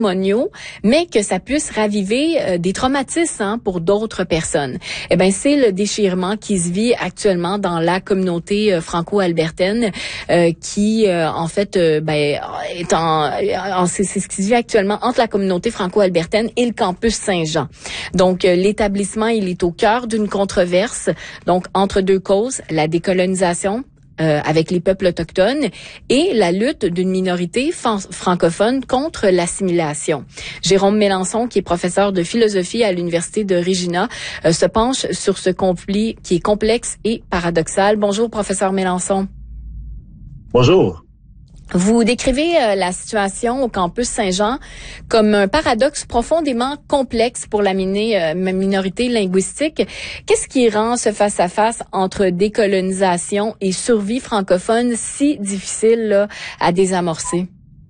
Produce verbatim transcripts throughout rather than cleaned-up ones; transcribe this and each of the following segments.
patrimoniaux, mais que ça puisse raviver euh, des traumatismes hein, pour d'autres personnes. Eh ben c'est le déchirement qui se vit actuellement dans la communauté euh, franco-albertaine, euh, qui euh, en fait euh, ben est en, en c'est, c'est ce qui se vit actuellement entre la communauté franco-albertaine et le campus Saint-Jean. Donc euh, l'établissement il est au cœur d'une controverse, donc entre deux causes, la décolonisation Euh, avec les peuples autochtones et la lutte d'une minorité fan- francophone contre l'assimilation. Jérôme Mélenchon, qui est professeur de philosophie à l'Université de Regina, euh, se penche sur ce conflit qui est complexe et paradoxal. Bonjour, professeur Mélenchon. Bonjour. Vous décrivez euh, la situation au campus Saint-Jean comme un paradoxe profondément complexe pour la mini- euh, minorité linguistique. Qu'est-ce qui rend ce face-à-face entre décolonisation et survie francophone si difficile là, à désamorcer?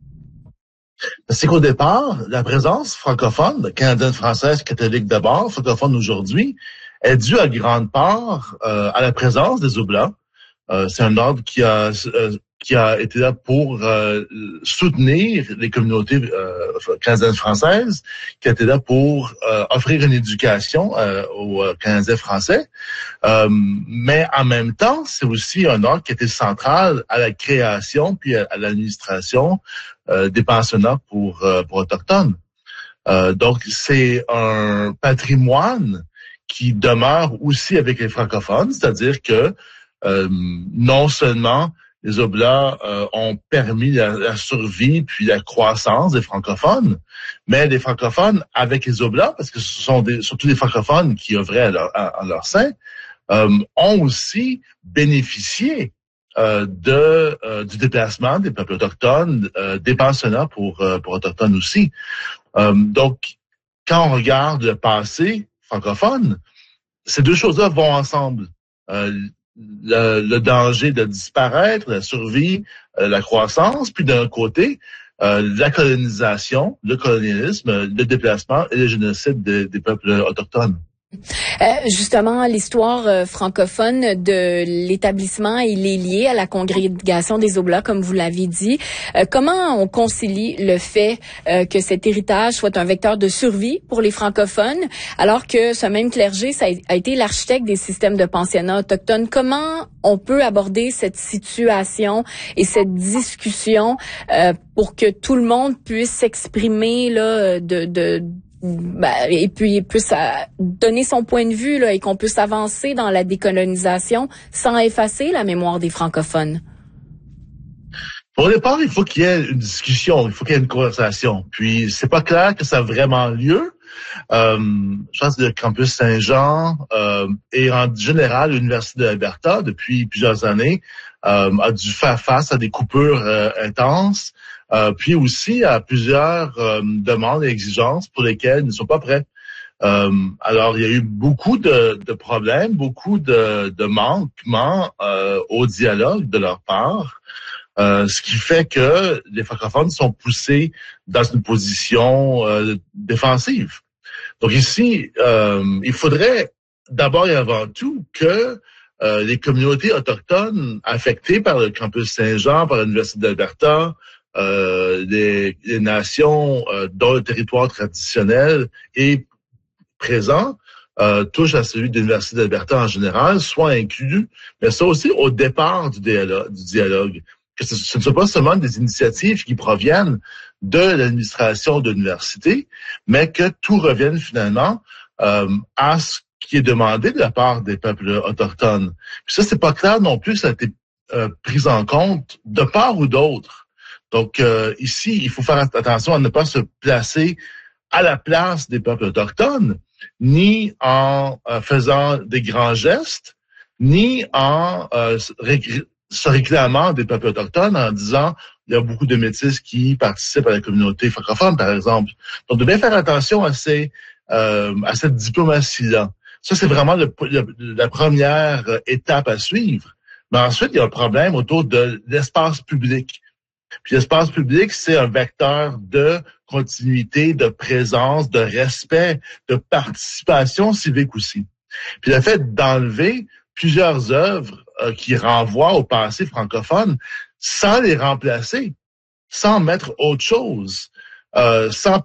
C'est qu'au départ, la présence francophone, canadienne-française, catholique d'abord, francophone aujourd'hui, est due à grande part euh, à la présence des Oblats. Euh, c'est un ordre qui a euh, qui a été là pour euh, soutenir les communautés euh, canadiennes françaises, qui a été là pour euh, offrir une éducation euh, aux Canadiens français. Euh, mais en même temps, c'est aussi un ordre qui était central à la création puis à, à l'administration euh, des pensionnats pour euh, pour autochtones. Euh, donc, c'est un patrimoine qui demeure aussi avec les francophones, c'est-à-dire que euh, non seulement les Oblats euh, ont permis la, la survie puis la croissance des francophones, mais les francophones avec les Oblats, parce que ce sont des, surtout des francophones qui œuvraient à leur, à, à leur sein, euh, ont aussi bénéficié euh, de euh, du déplacement des peuples autochtones, euh, des pensionnats pour euh, pour autochtones aussi. Euh, donc, quand on regarde le passé francophone, ces deux choses-là vont ensemble. Euh, Le, le danger de disparaître, la survie, euh, la croissance, puis d'un côté, euh, la colonisation, le colonialisme, le déplacement et le génocide des, des peuples autochtones. Euh, justement, l'histoire euh, francophone de l'établissement, il est lié à la congrégation des Oblats, comme vous l'avez dit. Euh, comment on concilie le fait euh, que cet héritage soit un vecteur de survie pour les francophones, alors que ce même clergé, ça a été l'architecte des systèmes de pensionnats autochtones? Comment on peut aborder cette situation et cette discussion euh, pour que tout le monde puisse s'exprimer là, de... de Ben, et puis puisse donner son point de vue là, et qu'on puisse avancer dans la décolonisation sans effacer la mémoire des francophones? Au départ, il faut qu'il y ait une discussion, il faut qu'il y ait une conversation. Puis, c'est pas clair que ça a vraiment lieu. Euh, je pense que le campus Saint-Jean euh, et en général l'Université de l'Alberta, depuis plusieurs années, euh, a dû faire face à des coupures euh, intenses, euh, puis aussi à plusieurs euh, demandes et exigences pour lesquelles ils ne sont pas prêts. Euh, alors, il y a eu beaucoup de, de problèmes, beaucoup de, de manquements euh, au dialogue de leur part. Euh, ce qui fait que les francophones sont poussés dans une position euh, défensive. Donc ici, euh, il faudrait d'abord et avant tout que euh, les communautés autochtones affectées par le campus Saint-Jean, par l'Université d'Alberta, euh, les, les nations euh, dont le territoire traditionnel est présent, euh, touche à celui de l'Université d'Alberta en général, soient inclus, mais ça aussi au départ du dialogue. Du dialogue. Que ce, ce ne soit pas seulement des initiatives qui proviennent de l'administration de l'université, mais que tout revienne finalement euh, à ce qui est demandé de la part des peuples autochtones. Puis ça, c'est pas clair non plus, ça a été euh, pris en compte de part ou d'autre. Donc euh, ici, il faut faire attention à ne pas se placer à la place des peuples autochtones, ni en euh, faisant des grands gestes, ni en euh, ré- se réclamant des peuples autochtones en disant il y a beaucoup de métis qui participent à la communauté francophone, par exemple. Donc, on doit bien faire attention à ces euh, à cette diplomatie-là. Ça, c'est vraiment le, le, la première étape à suivre. Mais ensuite, il y a un problème autour de l'espace public. Puis l'espace public, c'est un vecteur de continuité, de présence, de respect, de participation civique aussi. Puis le fait d'enlever plusieurs œuvres euh, qui renvoient au passé francophone sans les remplacer, sans mettre autre chose, euh, sans